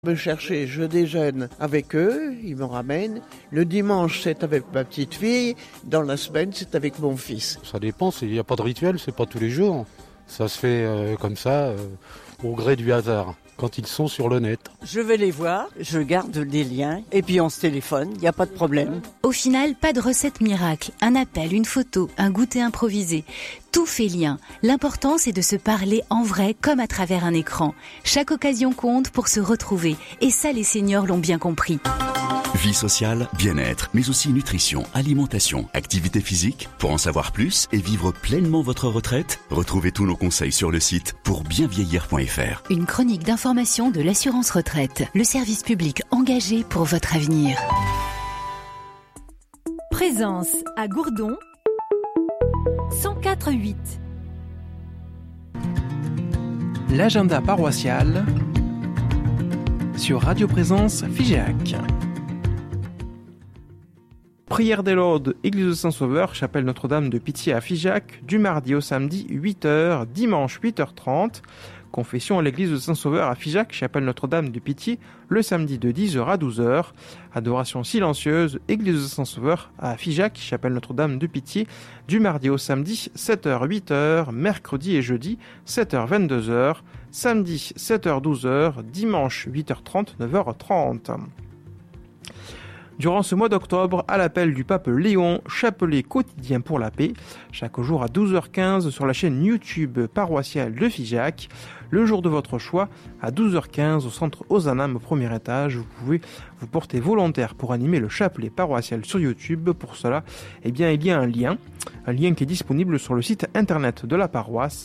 Me chercher, je déjeune avec eux, ils me ramènent. Le dimanche, c'est avec ma petite fille. Dans la semaine, c'est avec mon fils. Ça dépend, il n'y a pas de rituel, c'est pas tous les jours. Ça se fait comme ça, au gré du hasard, quand ils sont sur le net. Je vais les voir, je garde des liens, et puis on se téléphone, il n'y a pas de problème. Au final, pas de recette miracle, un appel, une photo, un goûter improvisé. Tout fait lien. L'important, c'est de se parler en vrai comme à travers un écran. Chaque occasion compte pour se retrouver. Et ça, les seniors l'ont bien compris. Vie sociale, bien-être, mais aussi nutrition, alimentation, activité physique. Pour en savoir plus et vivre pleinement votre retraite, retrouvez tous nos conseils sur le site pourbienvieillir.fr. Une chronique d'information de l'assurance retraite. Le service public engagé pour votre avenir. Présence à Gourdon 104.8. L'agenda paroissial sur Radio Présence Figeac. Prière des Laudes, Église de Saint-Sauveur, Chapelle Notre-Dame de Pitié à Figeac, du mardi au samedi 8h, dimanche 8h30. Confession à l'église de Saint-Sauveur à Figeac, Chapelle Notre-Dame de Pitié, le samedi de 10h à 12h. Adoration silencieuse, église de Saint-Sauveur à Figeac, Chapelle Notre-Dame de Pitié, du mardi au samedi 7h 8h, mercredi et jeudi 7h 22h, samedi 7h 12h, dimanche 8h30 9h30. Durant ce mois d'octobre, à l'appel du pape Léon, chapelet quotidien pour la paix, chaque jour à 12h15 sur la chaîne YouTube paroissiale de Figeac. Le jour de votre choix, à 12h15 au centre Ozanam au premier étage, vous pouvez vous porter volontaire pour animer le chapelet paroissial sur YouTube. Pour cela, il y a un lien qui est disponible sur le site internet de la paroisse,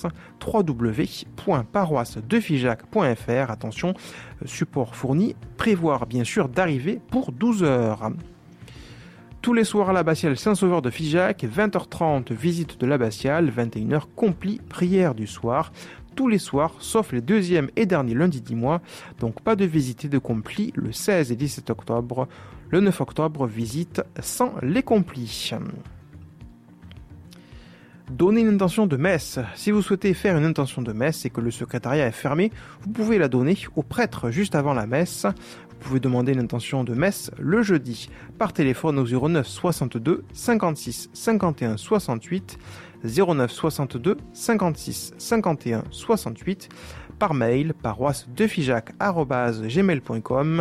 www.paroissedefigeac.fr. Attention, support fourni, prévoir bien sûr d'arriver pour 12h. Tous les soirs à l'abbatiale Saint-Sauveur de Figeac, 20h30 visite de l'abbatiale, 21h compli prière du soir. Tous les soirs, sauf les deuxième et derniers lundis du mois, donc pas de visite et de compli le 16 et 17 octobre. Le 9 octobre, visite sans les complis. Donnez une intention de messe. Si vous souhaitez faire une intention de messe et que le secrétariat est fermé, vous pouvez la donner au prêtre juste avant la messe. Vous pouvez demander une intention de messe le jeudi par téléphone au 09 62 56 51 68, 09 62 56 51 68, par mail paroissedefigeac@gmail.com,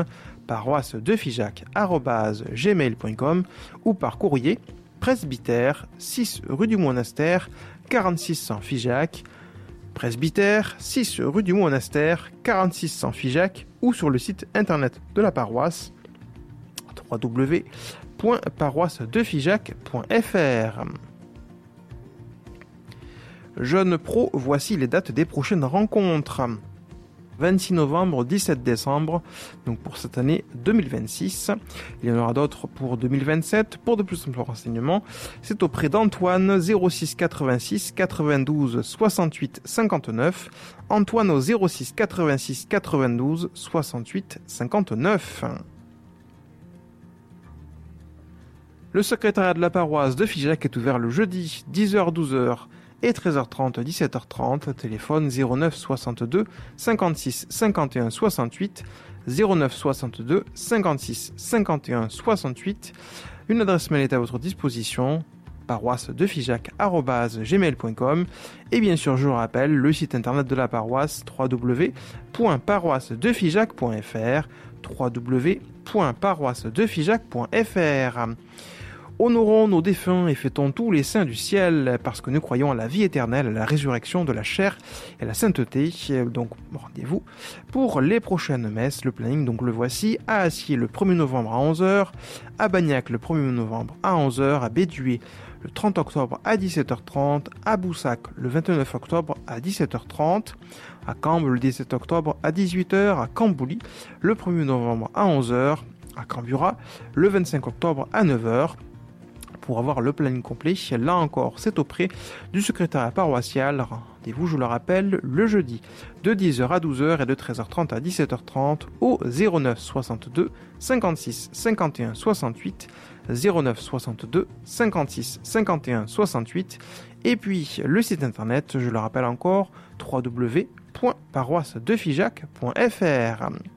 paroissedefigeac@gmail.com ou par courrier presbytère 6 rue du Monastère 4600 Figeac, presbytère 6 rue du Monastère 4600 Figeac, ou sur le site internet de la paroisse www.paroissedefigeac.fr. Jeunes pro, voici les dates des prochaines rencontres. 26 novembre, 17 décembre, donc pour cette année 2026. Il y en aura d'autres pour 2027. Pour de plus simples renseignements, c'est auprès d'Antoine 06 86 92 68 59. Antoine au 06 86 92 68 59. Le secrétariat de la paroisse de Figeac est ouvert le jeudi 10h 12h et 13h30 17h30. Téléphone 09 62 56 51 68, 09 62 56 51 68. Une adresse mail est à votre disposition, paroissedefigeac@gmail.com, et bien sûr, je vous rappelle, le site internet de la paroisse, www.paroissedefigeac.fr, www.paroissedefigeac.fr. Honorons nos défunts et fêtons tous les saints du ciel, parce que nous croyons à la vie éternelle, à la résurrection de la chair et à la sainteté. Donc rendez-vous pour les prochaines messes. Le planning, donc le voici: à Assier le 1er novembre à 11h, à Bagnac le 1er novembre à 11h, à Bédué le 30 octobre à 17h30, à Boussac le 29 octobre à 17h30, à Cambles le 17 octobre à 18h, à Cambouly le 1er novembre à 11h, à Cambura le 25 octobre à 9h. Pour avoir le planning complet, là encore, c'est auprès du secrétariat paroissial. Rendez-vous, je le rappelle, le jeudi de 10h à 12h et de 13h30 à 17h30 au 09 62 56 51 68, 09 62 56 51 68. Et puis le site internet, je le rappelle encore, www.paroissedefigeac.fr.